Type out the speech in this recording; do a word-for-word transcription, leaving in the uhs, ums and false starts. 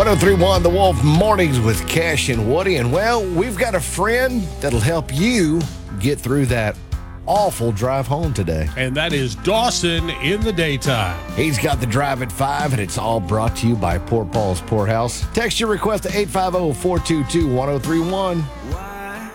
three point one The Wolf Mornings with Cash and Woody. And, well, we've got a friend that'll help you get through that awful drive home today. And that is Dawson in the daytime. He's got the drive at five, and it's all brought to you by Poor Paul's Poorhouse. Text your request to eight five zero, four two two, one zero three one.